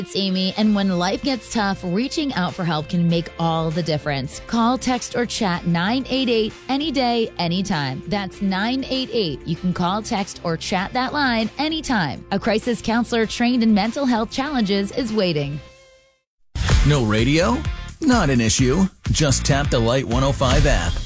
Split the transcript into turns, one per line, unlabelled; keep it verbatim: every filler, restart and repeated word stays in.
It's Amy, and when life gets tough, reaching out for help can make all the difference. Call, text, or chat nine eight eight any day, anytime. That's nine eight eight. You can call, text, or chat that line anytime. A crisis counselor trained in mental health challenges is waiting.
No radio? Not an issue. Just tap the Light one oh five app.